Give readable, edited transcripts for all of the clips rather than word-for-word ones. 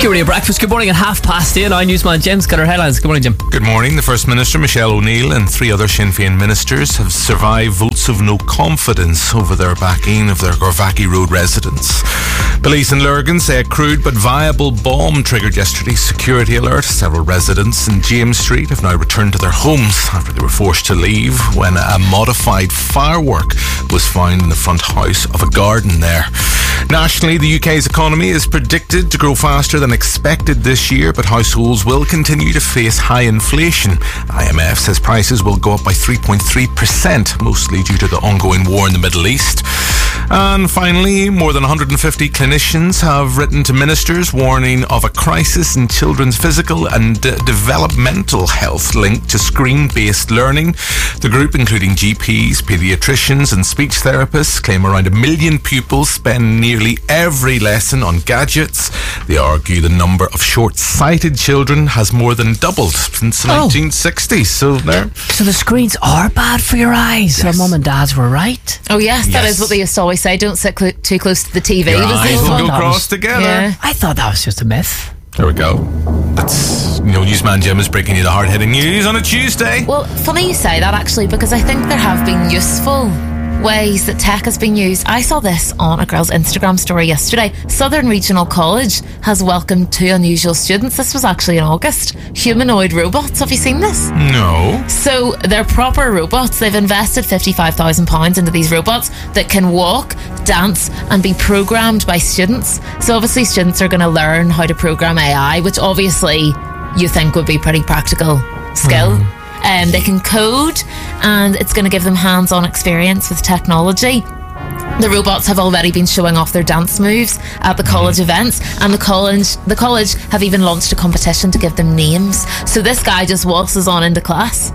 Q Radio Breakfast. Good morning at 8:30. Now Newsman Jim's got our headlines. Good morning, Jim. Good morning. The First Minister, Michelle O'Neill, and 3 other Sinn Féin ministers have survived votes of no confidence over their backing of their Gorvaki Road residents. Police in Lurgan say a crude but viable bomb triggered yesterday's security alert. Several residents in James Street have now returned to their homes after they were forced to leave when a modified firework was found in the front house of a garden there. Nationally, the UK's economy is predicted to grow faster than expected this year, but households will continue to face high inflation. IMF says prices will go up by 3.3%, mostly due to the ongoing war in the Middle East. And finally, more than 150 clinicians have written to ministers warning of a crisis in children's physical and developmental health linked to screen-based learning. The group, including GPs, paediatricians and speech therapists, claim around 1 million pupils spend nearly every lesson on gadgets. They argue the number of short-sighted children has more than doubled since the 1960s. So the screens are bad for your eyes. Yes. So mum and dads were right. Oh yes, that is what they used to always say. Don't sit too close to the TV. Your eyes will go cross together. Yeah. I thought that was just a myth. There we go. That's, Newsman Jim is breaking you the hard-hitting news on a Tuesday. Well, funny you say that actually, because I think there have been useful ways that tech has been used. I saw this on a girl's Instagram story yesterday. Southern Regional College has welcomed 2 unusual students. This was actually in August. Humanoid robots. Have you seen this? No. So they're proper robots. They've invested £55,000 into these robots that can walk, dance and be programmed by students. So obviously students are going to learn how to program AI, which obviously you think would be pretty practical skill. They can code, and it's going to give them hands-on experience with technology. The robots have already been showing off their dance moves at the college events, and the college have even launched a competition to give them names. So this guy just waltzes on into class.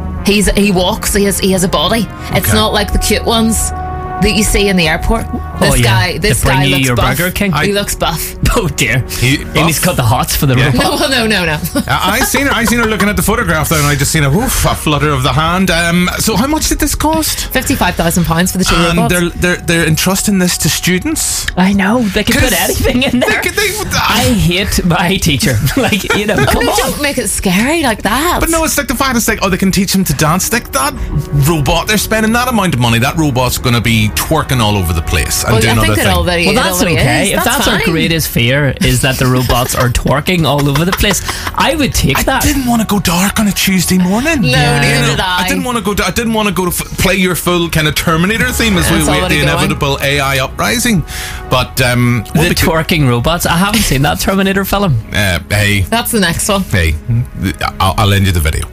He walks. He has a body. It's not like the cute ones that you see in the airport. This guy looks buff. Burger King. He looks buff. Oh dear. Amy's cut the hots for the robot. No. I seen her looking at the photograph there, and I just seen a flutter of the hand. So how much did this cost? £55,000 for the 2 robots. And they're entrusting this to students. I know, they can put anything in there. I hate my teacher. Come on. Don't make it scary like that. But no, it's like the fact it's like, they can teach them to dance. Like that robot, they're spending that amount of money. That robot's going to be twerking all over the place and doing other things. Well, that's okay. If that's our greatest fear, is that the robots are twerking all over the place, I would take that. I didn't want to go dark on a Tuesday morning. No, neither did I. I didn't want to go to play your full kind of Terminator theme as we wait the inevitable AI uprising. But the twerking robots. I haven't seen that Terminator film. Hey, that's the next one. Hey, I'll lend you the video.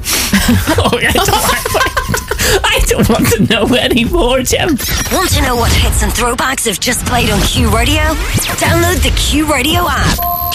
I don't want to know anymore, Jim. Want to know what hits and throwbacks have just played on Q Radio? Download the Q Radio app.